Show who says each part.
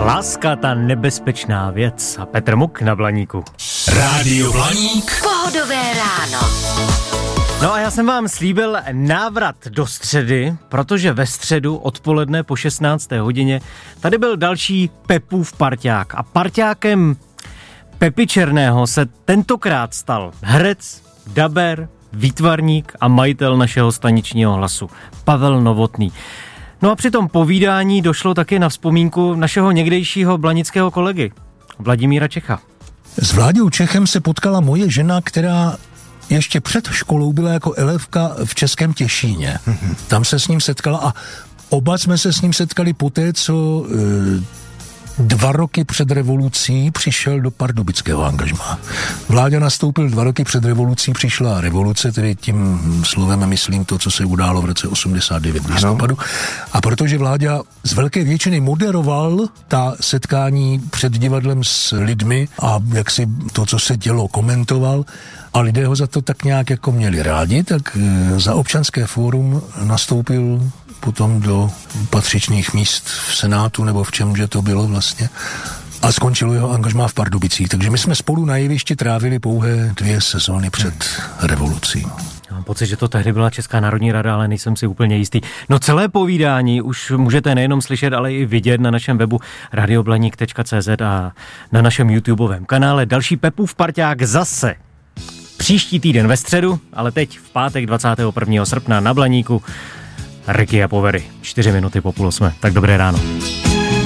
Speaker 1: Láska, ta nebezpečná věc. A Petr Muk na Blaníku.
Speaker 2: Rádio Blaník.
Speaker 3: Pohodové ráno.
Speaker 1: No a já jsem vám slíbil návrat do středy, protože ve středu odpoledne po 16. hodině tady byl další Pepův parťák. A parťákem Pepy Černého se tentokrát stal herec, daber, výtvarník a majitel našeho staničního Hlasu, Pavel Novotný. No a při tom povídání došlo taky na vzpomínku našeho někdejšího blanického kolegy, Vladimíra Čecha.
Speaker 4: S Vláďou Čechem se potkala moje žena, která ještě před školou byla jako elevka v Českém Těšíně. Tam se s ním setkala a oba jsme se s ním setkali poté, co 2 roky před revolucí přišel do pardubického angažmá. Vláďa nastoupil 2 roky před revolucí, přišla revoluce, tedy tím slovem myslím to, co se událo v roce 89 v listopadu. A protože Vláďa z velké většiny moderoval ta setkání před divadlem s lidmi a jak si to, co se dělo, komentoval, a lidé ho za to tak nějak jako měli rádi, tak za Občanské fórum nastoupil potom do patřičných míst v Senátu, nebo v čemže to bylo vlastně. A skončilo jeho angažmá v Pardubicích. Takže my jsme spolu na jevišti trávili pouhé 2 sezóny před revolucí.
Speaker 1: Mám pocit, že to tehdy byla Česká národní rada, ale nejsem si úplně jistý. No celé povídání už můžete nejenom slyšet, ale i vidět na našem webu radioblaník.cz a na našem YouTubeovém kanále. Další Pepův parťák zase příští týden ve středu, ale teď v pátek 21. srpna na Blaníku. Ricky a Povery, 4 minuty po 7:30. Tak dobré ráno.